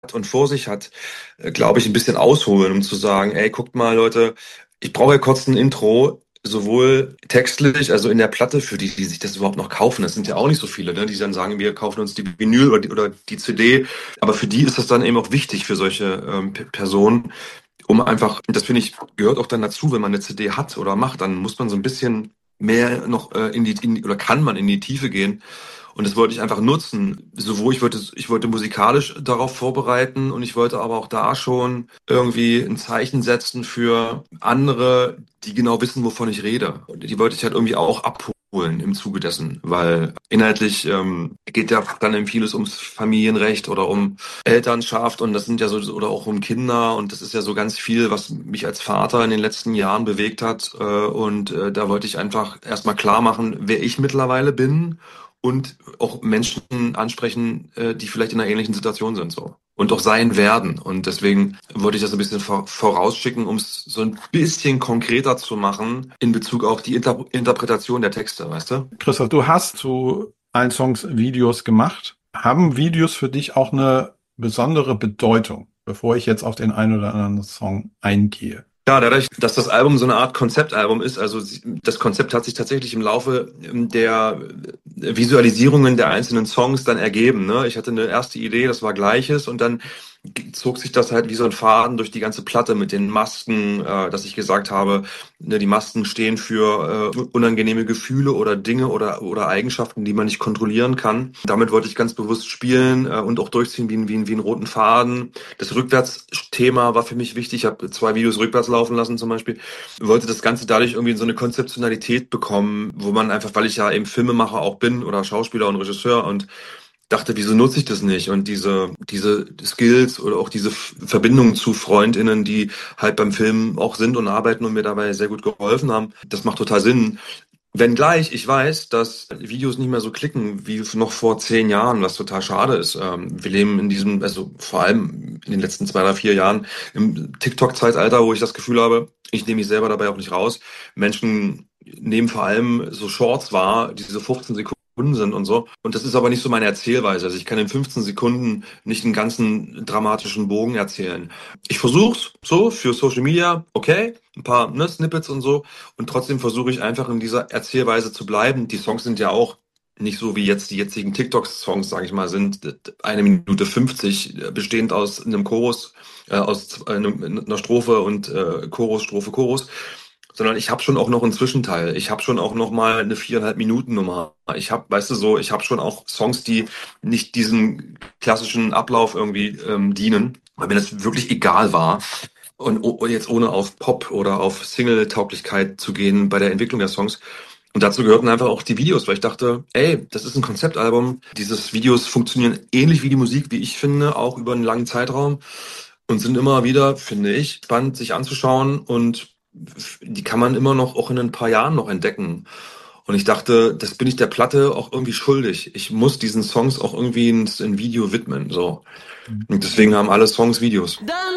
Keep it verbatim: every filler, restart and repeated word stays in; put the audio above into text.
und vor sich hat, äh, glaube ich, ein bisschen ausholen, um zu sagen, ey, guckt mal, Leute, ich brauche ja kurz ein Intro, sowohl textlich, also in der Platte, für die, die sich das überhaupt noch kaufen. Das sind ja auch nicht so viele, ne, die dann sagen, wir kaufen uns die Vinyl oder die, oder die C D. Aber für die ist das dann eben auch wichtig, für solche ähm, P- Personen, um einfach, das finde ich, gehört auch dann dazu, wenn man eine C D hat oder macht, dann muss man so ein bisschen mehr noch äh, in die, in die, oder kann man in die Tiefe gehen. Und das wollte ich einfach nutzen. Sowohl ich wollte, ich wollte musikalisch darauf vorbereiten und ich wollte aber auch da schon irgendwie ein Zeichen setzen für andere, die genau wissen, wovon ich rede. Und die wollte ich halt irgendwie auch abholen im Zuge dessen, weil inhaltlich ähm, geht ja dann eben vieles ums Familienrecht oder um Elternschaft und das sind ja so, oder auch um Kinder und das ist ja so ganz viel, was mich als Vater in den letzten Jahren bewegt hat. Äh, und äh, da wollte ich einfach erstmal klar machen, wer ich mittlerweile bin und auch Menschen ansprechen, äh, die vielleicht in einer ähnlichen Situation sind so und auch sein werden. Und deswegen wollte ich das ein bisschen vor, vorausschicken, um es so ein bisschen konkreter zu machen in Bezug auf die Inter Interpretation der Texte, weißt du? Christoph, du hast zu allen Songs Videos gemacht. Haben Videos für dich auch eine besondere Bedeutung, bevor ich jetzt auf den einen oder anderen Song eingehe? Ja, dadurch, dass das Album so eine Art Konzeptalbum ist, also sie- das Konzept hat sich tatsächlich im Laufe ähm, der Visualisierungen der einzelnen Songs dann ergeben. Ne? Ich hatte eine erste Idee, das war Gleiches und dann g- zog sich das halt wie so ein Faden durch die ganze Platte mit den Masken, äh, dass ich gesagt habe, ne, die Masken stehen für äh, unangenehme Gefühle oder Dinge oder, oder Eigenschaften, die man nicht kontrollieren kann. Damit wollte ich ganz bewusst spielen äh, und auch durchziehen wie, ein- wie, ein- wie einen roten Faden. Das Rückwärtsthema war für mich wichtig. Ich habe zwei Videos rückwärts laufen lassen zum Beispiel. Wollte das Ganze dadurch irgendwie in so eine Konzeptionalität bekommen, wo man einfach, weil ich ja eben Filmemacher auch bin oder Schauspieler und Regisseur und dachte, wieso nutze ich das nicht? Und diese, diese Skills oder auch diese F- Verbindungen zu FreundInnen, die halt beim Film auch sind und arbeiten und mir dabei sehr gut geholfen haben, das macht total Sinn. Wenngleich ich weiß, dass Videos nicht mehr so klicken wie noch vor zehn Jahren, was total schade ist. Ähm, wir leben in diesem, also vor allem in den letzten zwei oder vier Jahren im TikTok-Zeitalter, wo ich das Gefühl habe, ich nehme mich selber dabei auch nicht raus. Menschen nehmen vor allem so Shorts wahr, die diese fünfzehn Sekunden sind und so. Und das ist aber nicht so meine Erzählweise. Also ich kann in fünfzehn Sekunden nicht einen ganzen dramatischen Bogen erzählen. Ich versuch's so für Social Media, okay, ein paar ne, Snippets und so. Und trotzdem versuche ich einfach in dieser Erzählweise zu bleiben. Die Songs sind ja auch nicht so wie jetzt die jetzigen TikTok-Songs, sage ich mal, sind eine Minute fünfzig, äh, bestehend aus einem Chorus, äh, aus äh, einem, einer Strophe und äh, Chorus, Strophe, Chorus. Sondern ich habe schon auch noch einen Zwischenteil. Ich habe schon auch noch mal eine viereinhalb Minuten Nummer. Ich habe, weißt du so, ich habe schon auch Songs, die nicht diesem klassischen Ablauf irgendwie ähm, dienen, weil mir das wirklich egal war. Und o- jetzt ohne auf Pop oder auf Single-Tauglichkeit zu gehen bei der Entwicklung der Songs. Und dazu gehörten einfach auch die Videos, weil ich dachte, ey, das ist ein Konzeptalbum. Diese Videos funktionieren ähnlich wie die Musik, wie ich finde, auch über einen langen Zeitraum und sind immer wieder, finde ich, spannend sich anzuschauen und die kann man immer noch auch in ein paar Jahren noch entdecken. Und ich dachte, das bin ich der Platte auch irgendwie schuldig. Ich muss diesen Songs auch irgendwie ein, ein Video widmen, so. Und deswegen haben alle Songs Videos.